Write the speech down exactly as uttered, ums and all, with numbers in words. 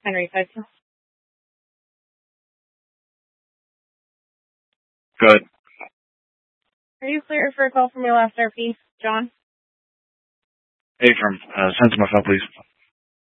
Henry Fudson. Good. Are you clear for a call from your last R P, John? Hey, from uh, send to my phone, please.